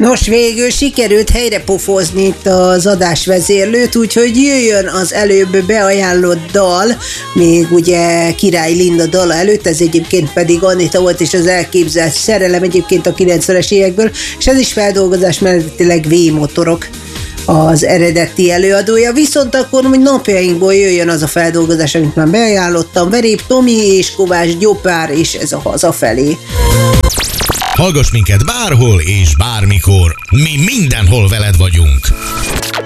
Nos, végül sikerült helyre pofozni itt az adásvezérlőt, úgyhogy jöjjön az előbb beajánlott dal, még ugye Király Linda dala előtt, ez egyébként pedig Anita volt, és az elképzelt szerelem egyébként a 90-es évekből, és ez is feldolgozás melletileg V-motorok az eredeti előadója, viszont akkor hogy napjainkból jöjjön az a feldolgozás, amit már beajánlottam, Verép Tomi és Kovács Gyopár, és ez a Hazafelé. Hallgass minket bárhol és bármikor, mi mindenhol veled vagyunk.